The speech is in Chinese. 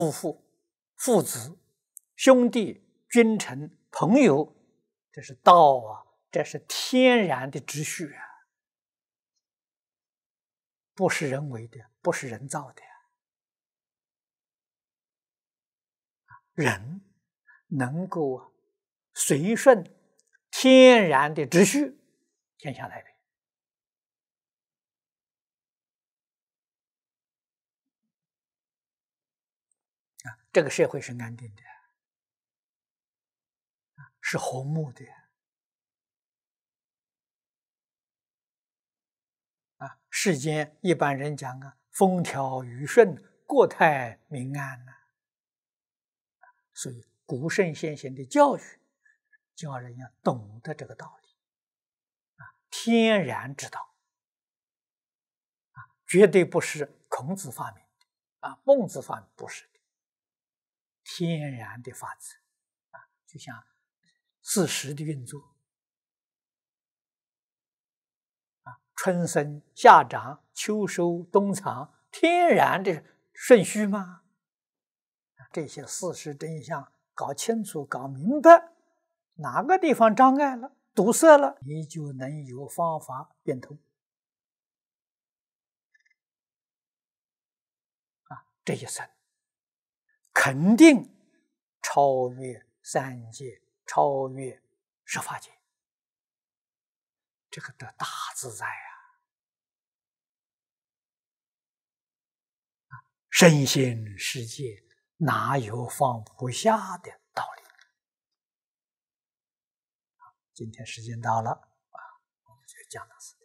父子、兄弟、君臣、朋友，这是道啊，这是天然的秩序啊，不是人为的，不是人造的。人能够随顺天然的秩序，天下太平。这个社会是安定的，是和睦的。世间一般人讲风调雨顺，国泰民安所以古圣先贤的教育，教人要懂得这个道理天然之道绝对不是孔子发明的孟子发明，不是的，天然的法则就像四时的运作春生夏长秋收冬藏，天然的顺序吗？这些事实真相搞清楚搞明白，哪个地方障碍了堵塞了，你就能有方法变通这一生肯定超越三界，超越十法界，这个得大自在身心世界哪有放不下的道理？今天时间到了我们就讲到此。